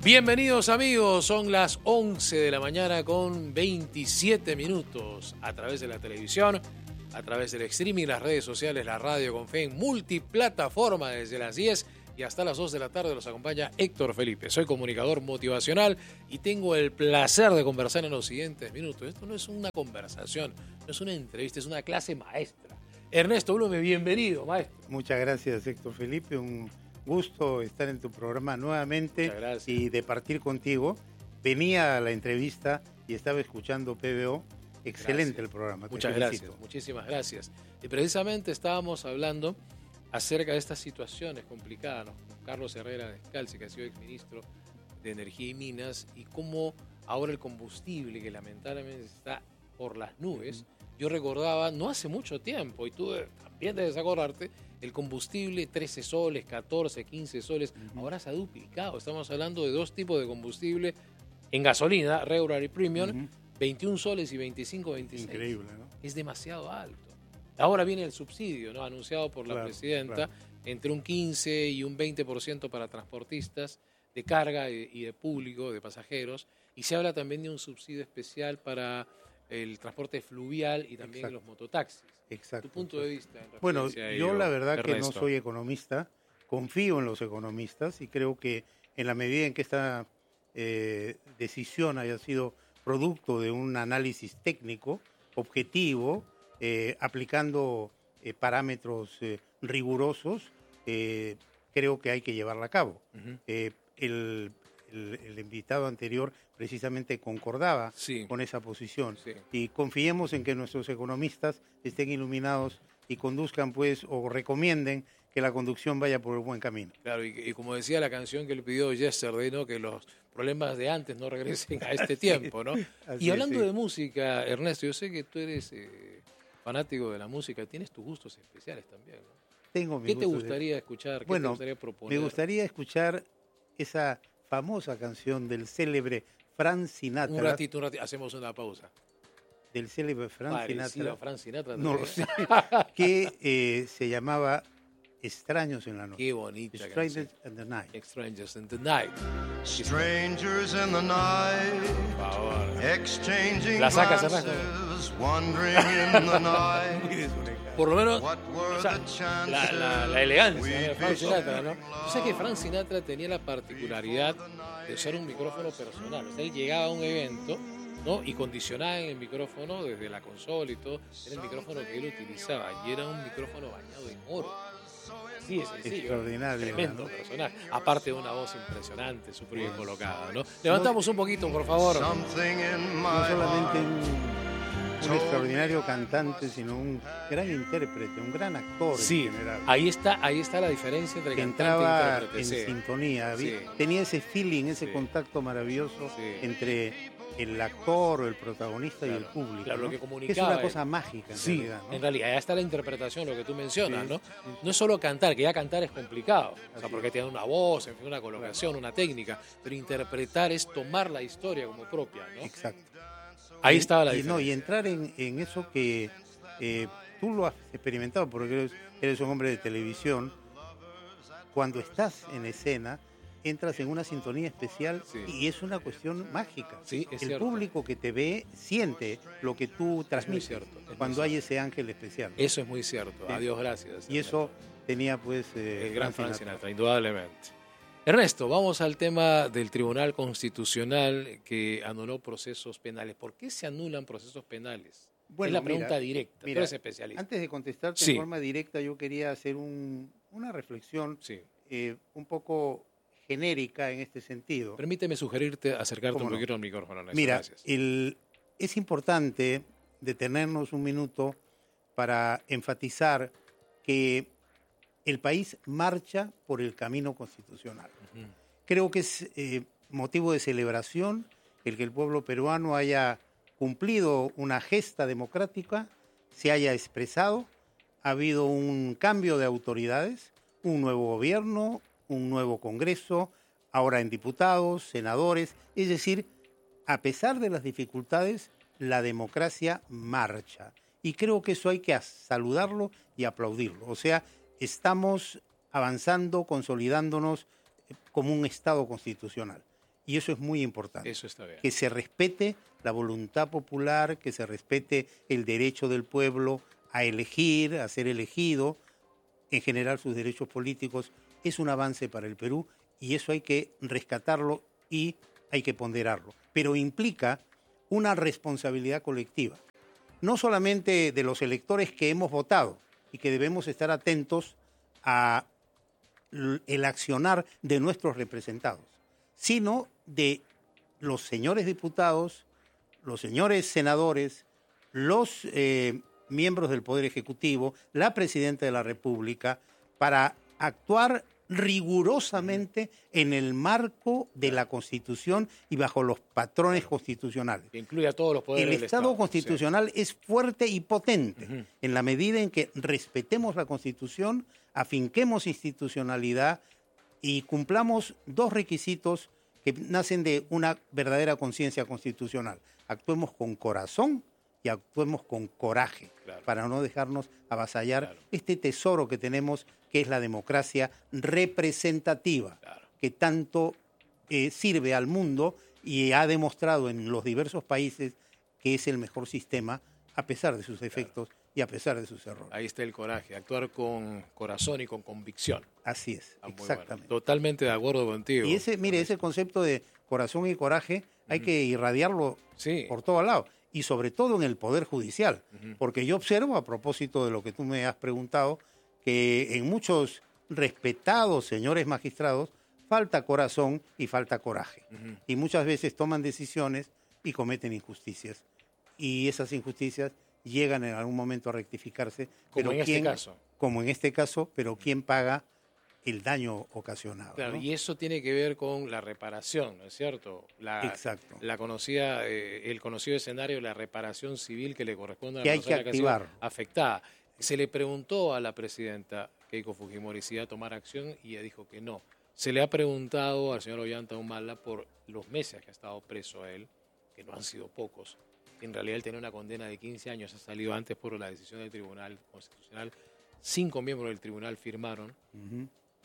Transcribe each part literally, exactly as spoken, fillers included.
Bienvenidos amigos, son las once de la mañana con veintisiete minutos a través de la televisión, a través del streaming, las redes sociales, la radio con fe en multiplataforma desde las diez y hasta las dos de la tarde los acompaña Héctor Felipe. Soy comunicador motivacional y tengo el placer de conversar en los siguientes minutos. Esto no es una conversación, no es una entrevista, es una clase maestra. Ernesto Blume, bienvenido, maestro. Muchas gracias, Héctor Felipe. Un gusto estar en tu programa nuevamente y de partir contigo. Venía a la entrevista y estaba escuchando P B O. Excelente gracias. El programa. Muchas gracias, muchísimas gracias. Y precisamente estábamos hablando acerca de estas situaciones complicadas, ¿no? Con Carlos Herrera Descalzi, que ha sido exministro de Energía y Minas, y cómo ahora el combustible, que lamentablemente está por las nubes. Uh-huh. Yo recordaba, no hace mucho tiempo, y tú también debes acordarte, el combustible trece soles, catorce, quince soles, uh-huh. ahora se ha duplicado. Estamos hablando de dos tipos de combustible en gasolina, regular y premium, uh-huh. veintiún soles y veinticinco, veintiséis. Increíble, ¿no? Es demasiado alto. Ahora viene el subsidio, ¿no? Anunciado por la claro, presidenta, claro. entre un quince y un veinte por ciento para transportistas de carga y de público, de pasajeros. Y se habla también de un subsidio especial para el transporte fluvial y también Exacto. los mototaxis. Exacto. ¿Tu punto de vista? Bueno, yo ello, la verdad Ernesto? que no soy economista, confío en los economistas y creo que en la medida en que esta eh, decisión haya sido producto de un análisis técnico, objetivo, eh, aplicando eh, parámetros eh, rigurosos, eh, creo que hay que llevarla a cabo. Uh-huh. Eh, el, el, el invitado anterior precisamente concordaba sí. con esa posición. Sí. Y confiemos en que nuestros economistas estén iluminados y conduzcan, pues, o recomienden que la conducción vaya por el buen camino. Claro, y, y como decía la canción que le pidió Yesterday, ¿no? Que los problemas de antes no regresen a este tiempo, ¿no? Así y hablando es, sí. de música, Ernesto, yo sé que tú eres eh, fanático de la música, tienes tus gustos especiales también, ¿no? Tengo mis ¿Qué te gustos gustaría de... escuchar? ¿Qué bueno, te gustaría proponer? Me gustaría escuchar esa famosa canción del célebre Frank Sinatra. Un ratito, un ratito, hacemos una pausa. Del célebre Frank Parecido Sinatra. a Frank Sinatra no lo sé. que eh, se llamaba Extraños en la noche. Qué bonita Strangers in the Night. Strangers in the Night. Strangers in the night. Por favor. Exchanging La sacas, glances, wandering in the night. Por lo menos, o sea, la, la, la elegancia de Frank Sinatra, ¿no? O sea que Frank Sinatra tenía la particularidad de usar un micrófono personal. O sea, él llegaba a un evento, ¿no? Y condicionaba en el micrófono desde la consola y todo. Era el micrófono que él utilizaba y era un micrófono bañado en oro. Sí, es sencillo. Extraordinario. Tremendo, ¿no? Personal. Aparte de una voz impresionante, súper bien colocada, ¿no? Levantamos un poquito, por favor. No solamente un, un extraordinario cantante, sino un gran intérprete, un gran actor sí, en general. Ahí está, ahí está la diferencia entre que cantante entraba e intérprete. en Sí. sintonía. Sí. Tenía ese feeling, ese sí. contacto maravilloso sí. entre el actor o el protagonista claro, y el público, claro, ¿no? lo que comunicaba que es una él. cosa mágica en sí, realidad, ¿no? en realidad, ahí está la interpretación, lo que tú mencionas, sí, ¿no? Sí. No es solo cantar, que ya cantar es complicado, o sea, Así porque es. tiene una voz, en fin, una colocación, claro. una técnica, pero interpretar es tomar la historia como propia, ¿no? Exacto. Ahí y, estaba la y, diferencia. No, y entrar en, en eso que eh, tú lo has experimentado, porque eres, eres un hombre de televisión, cuando estás en escena, entras en una sintonía especial sí. y es una cuestión mágica. Sí, es el cierto. público que te ve siente lo que tú transmites es cierto, es cuando hay ese ángel especial, ¿no? Eso es muy cierto. Sí. Adiós, gracias. Y eso tenía pues eh, el gran Frank Sinatra, indudablemente. Ernesto, vamos al tema del Tribunal Constitucional que anuló procesos penales. ¿Por qué se anulan procesos penales? Bueno, es la pregunta mira, directa. Mira, Tú eres especialista. Antes de contestarte sí. en forma directa, yo quería hacer un, una reflexión sí. eh, un poco genérica en este sentido. Permíteme sugerirte acercarte un no? poquito al micrófono, Ernesto. Mira, Gracias. El, es importante detenernos un minuto para enfatizar que el país marcha por el camino constitucional. Uh-huh. Creo que es eh, motivo de celebración el que el pueblo peruano haya cumplido una gesta democrática, se haya expresado, ha habido un cambio de autoridades, un nuevo gobierno, un nuevo Congreso, ahora en diputados, senadores, es decir, a pesar de las dificultades, la democracia marcha. Y creo que eso hay que saludarlo y aplaudirlo. O sea, estamos avanzando, consolidándonos como un Estado constitucional. Y eso es muy importante. Eso está bien. Que se respete la voluntad popular, que se respete el derecho del pueblo a elegir, a ser elegido, en general sus derechos políticos. Es un avance para el Perú y eso hay que rescatarlo y hay que ponderarlo. Pero implica una responsabilidad colectiva, no solamente de los electores que hemos votado y que debemos estar atentos a el accionar de nuestros representados, sino de los señores diputados, los señores senadores, los eh, miembros del Poder Ejecutivo, la Presidenta de la República, para actuar rigurosamente en el marco de la Constitución y bajo los patrones constitucionales. Que incluye a todos los poderes El del Estado Estado, constitucional sí. es fuerte y potente Uh-huh. en la medida en que respetemos la Constitución, afinquemos institucionalidad y cumplamos dos requisitos que nacen de una verdadera conciencia constitucional. Actuemos con corazón y actuemos con coraje, claro, para no dejarnos avasallar, claro, este tesoro que tenemos, que es la democracia representativa, claro, que tanto eh, sirve al mundo y ha demostrado en los diversos países que es el mejor sistema a pesar de sus defectos, claro, y a pesar de sus errores. Ahí está el coraje, actuar con corazón y con convicción. Así es, ah, exactamente. Bueno. Totalmente de acuerdo contigo. Y ese, mire, ese concepto de corazón y coraje hay uh-huh. que irradiarlo sí. por todos lados. Y sobre todo en el Poder Judicial, uh-huh. porque yo observo, a propósito de lo que tú me has preguntado, que en muchos respetados señores magistrados falta corazón y falta coraje. Uh-huh. Y muchas veces toman decisiones y cometen injusticias. Y esas injusticias llegan en algún momento a rectificarse. Como pero en ¿quién, este caso. Como en este caso, pero ¿quién paga el daño ocasionado? Claro, ¿no? y eso tiene que ver con la reparación, ¿no es cierto? La, Exacto. La conocida, eh, el conocido escenario de la reparación civil que le corresponde a la persona que hay que activar. Que ha sido afectada. Se le preguntó a la presidenta Keiko Fujimori si iba a tomar acción y ella dijo que no. Se le ha preguntado al señor Ollanta Humala por los meses que ha estado preso a él, que no han sido pocos. En realidad él tenía una condena de quince años, ha salido antes por la decisión del Tribunal Constitucional. Cinco miembros del tribunal firmaron. Uh-huh.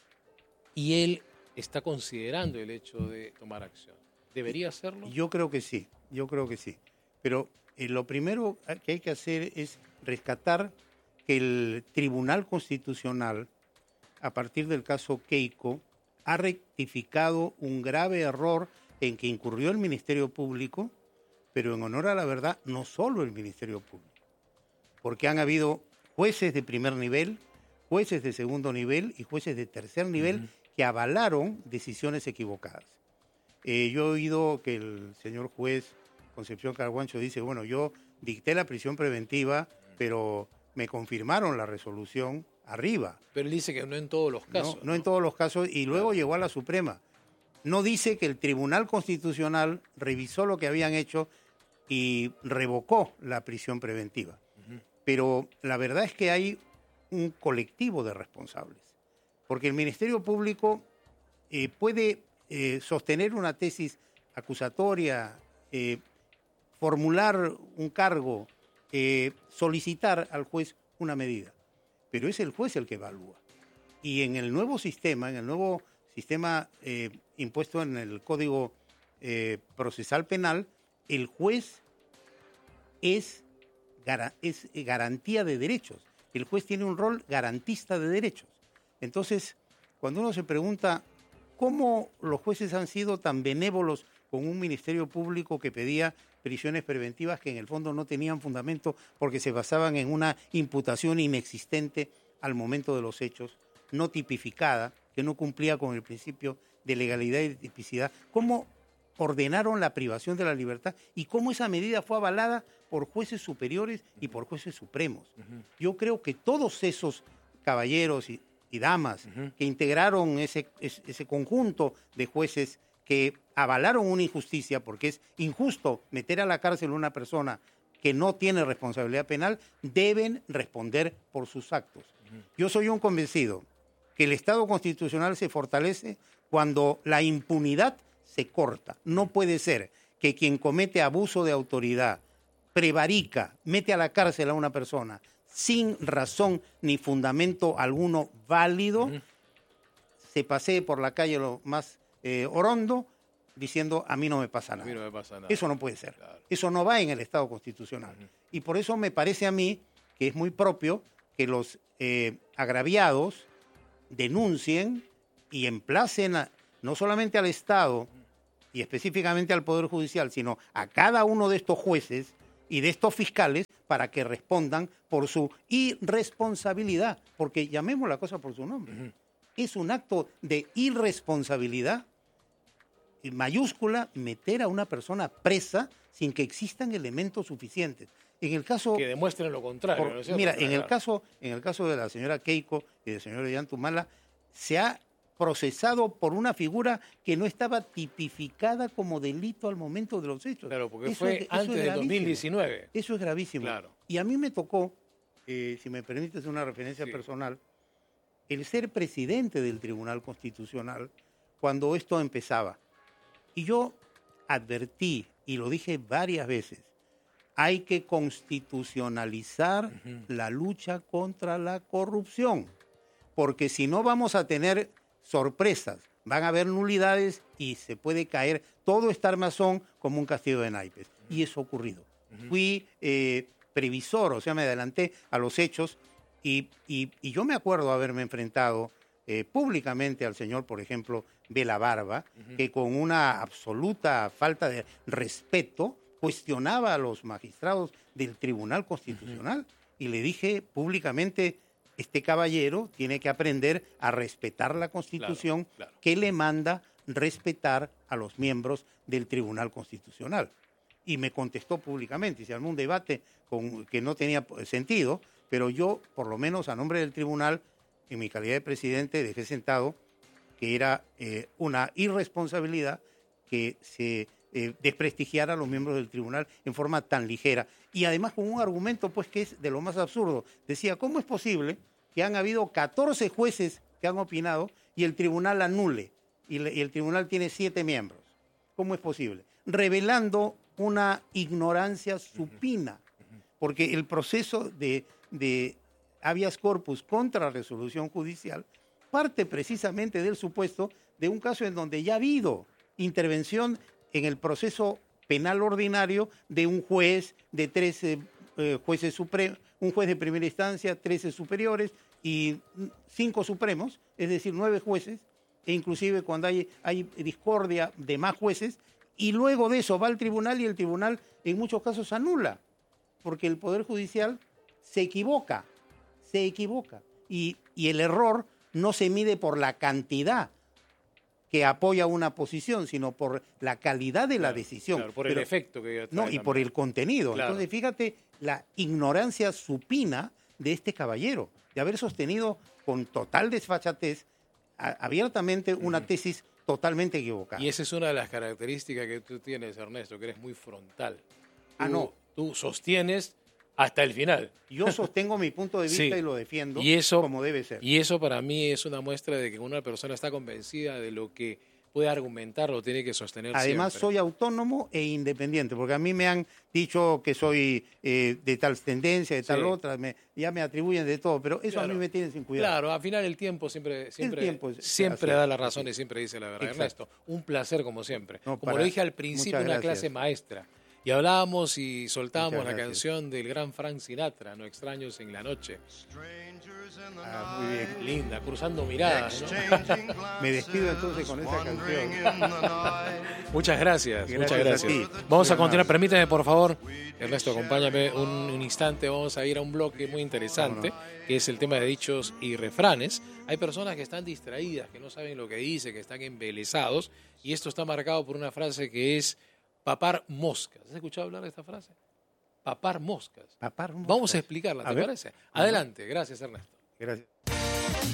Y él está considerando el hecho de tomar acción. ¿Debería hacerlo? Yo creo que sí, yo creo que sí. Pero eh, lo primero que hay que hacer es rescatar que el Tribunal Constitucional, a partir del caso Keiko, ha rectificado un grave error en que incurrió el Ministerio Público, pero en honor a la verdad, no solo el Ministerio Público, porque han habido jueces de primer nivel, jueces de segundo nivel y jueces de tercer nivel uh-huh. que avalaron decisiones equivocadas. Eh, yo he oído que el señor juez Concepción Carguancho dice, bueno, yo dicté la prisión preventiva, pero me confirmaron la resolución arriba. Pero él dice que no en todos los casos. No, no, no en todos los casos, y luego claro. llegó a la Suprema. No dice que el Tribunal Constitucional revisó lo que habían hecho y revocó la prisión preventiva. Uh-huh. Pero la verdad es que hay un colectivo de responsables, porque el Ministerio Público eh, puede eh, sostener una tesis acusatoria, eh, formular un cargo, eh, solicitar al juez una medida, pero es el juez el que evalúa. Y en el nuevo sistema, en el nuevo sistema eh, impuesto en el Código eh, Procesal Penal, el juez es, gar- es garantía de derechos. El juez tiene un rol garantista de derechos. Entonces, cuando uno se pregunta cómo los jueces han sido tan benévolos con un Ministerio Público que pedía prisiones preventivas que en el fondo no tenían fundamento porque se basaban en una imputación inexistente al momento de los hechos, no tipificada, que no cumplía con el principio de legalidad y de tipicidad, cómo ordenaron la privación de la libertad y cómo esa medida fue avalada por jueces superiores y por jueces supremos. Uh-huh. Yo creo que todos esos caballeros y, y damas uh-huh. que integraron ese, ese, ese conjunto de jueces que avalaron una injusticia, porque es injusto meter a la cárcel a una persona que no tiene responsabilidad penal, deben responder por sus actos. Uh-huh. Yo soy un convencido que el Estado constitucional se fortalece cuando la impunidad se corta. No puede ser que quien comete abuso de autoridad, prevarica, mete a la cárcel a una persona sin razón ni fundamento alguno válido, uh-huh. se pasee por la calle lo más eh, orondo diciendo a mí no me pasa A nada. mí no me pasa nada. Eso no puede ser. Claro. Eso no va en el Estado constitucional. Ujú. Y por eso me parece a mí que es muy propio que los eh, agraviados denuncien y emplacen a, no solamente al Estado y específicamente al Poder Judicial, sino a cada uno de estos jueces y de estos fiscales para que respondan por su irresponsabilidad, porque llamemos la cosa por su nombre. Uh-huh. Es un acto de irresponsabilidad en mayúscula meter a una persona presa sin que existan elementos suficientes. En el caso que demuestren lo contrario. por, ¿no es cierto? Mira, Claro. en el caso en el caso de la señora Keiko y del señor Ollantumala se ha procesado por una figura que no estaba tipificada como delito al momento de los hechos. Claro, porque eso fue es, eso antes es del dos mil diecinueve. Eso es gravísimo. Claro. Y a mí me tocó, eh, si me permites una referencia Sí. personal, el ser presidente del Tribunal Constitucional cuando esto empezaba. Y yo advertí, y lo dije varias veces, hay que constitucionalizar uh-huh. la lucha contra la corrupción, porque si no vamos a tener sorpresas, van a haber nulidades y se puede caer todo este armazón como un castillo de naipes. Uh-huh. Y eso ha ocurrido. Uh-huh. Fui eh, previsor, o sea, me adelanté a los hechos y, y, y yo me acuerdo haberme enfrentado eh, públicamente al señor, por ejemplo, Vela Barba, uh-huh. que con una absoluta falta de respeto cuestionaba a los magistrados del Tribunal Constitucional. Uh-huh. Y le dije públicamente, este caballero tiene que aprender a respetar la Constitución, claro, claro. que le manda respetar a los miembros del Tribunal Constitucional. Y me contestó públicamente, y se armó un debate con, que no tenía sentido, pero yo, por lo menos a nombre del tribunal, en mi calidad de presidente, dejé sentado que era eh, una irresponsabilidad que se eh, desprestigiara a los miembros del tribunal en forma tan ligera. Y además con un argumento pues que es de lo más absurdo. Decía, ¿cómo es posible que han habido catorce jueces que han opinado y el tribunal anule? Y, le, y el tribunal tiene siete miembros. ¿Cómo es posible? Revelando una ignorancia supina, porque el proceso de, de habeas corpus contra resolución judicial parte precisamente del supuesto de un caso en donde ya ha habido intervención en el proceso penal ordinario de un juez, de trece eh, jueces supremos, un juez de primera instancia, trece superiores y cinco supremos, es decir, nueve jueces, e inclusive cuando hay, hay discordia de más jueces, y luego de eso va al tribunal y el tribunal en muchos casos anula, porque el Poder Judicial se equivoca, se equivoca, y, y el error no se mide por la cantidad que apoya una posición, sino por la calidad de claro, la decisión. Claro, por Pero, el efecto que trae No, y también. por el contenido. Claro. Entonces, fíjate la ignorancia supina de este caballero, de haber sostenido con total desfachatez, a, abiertamente, una uh-huh. tesis totalmente equivocada. Y esa es una de las características que tú tienes, Ernesto, que eres muy frontal. Tú, ah, no. Tú sostienes hasta el final. Yo sostengo mi punto de vista sí. y lo defiendo y eso, como debe ser. Y eso para mí es una muestra de que una persona está convencida de lo que puede argumentar, lo tiene que sostener Además, siempre. soy autónomo e independiente, porque a mí me han dicho que soy eh, de tal tendencia, de tal sí. otra, me, ya me atribuyen de todo, pero eso claro. a mí me tiene sin cuidado. Claro, al final el tiempo siempre siempre, el tiempo es, siempre da la razón y siempre dice la verdad. Exacto. Ernesto, un placer como siempre. No, como para, lo dije al principio, una clase maestra. Y hablábamos y soltábamos la canción del gran Frank Sinatra, No extraños en la noche. Ah, muy bien. Linda, cruzando miradas, ¿no? Me despido entonces con esa canción. Muchas gracias, gracias muchas gracias. A ti. Vamos a continuar, permíteme por favor, Ernesto, acompáñame un, un instante, vamos a ir a un bloque muy interesante, no, no. que es el tema de dichos y refranes. Hay personas que están distraídas, que no saben lo que dice, que están embelesados, y esto está marcado por una frase que es papar moscas. ¿Has escuchado hablar de esta frase? Papar moscas. Papar moscas. Vamos a explicarla, ¿te a parece? Adelante, gracias Ernesto. Gracias.